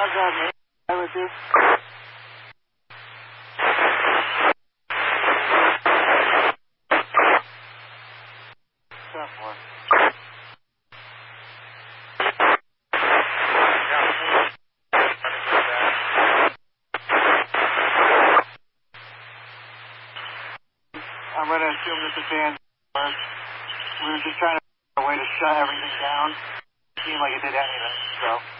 job, man. I with you. I'm going to assume this is Dan's work. We were just trying to find a way to shut everything down. It seemed like it did anything, so...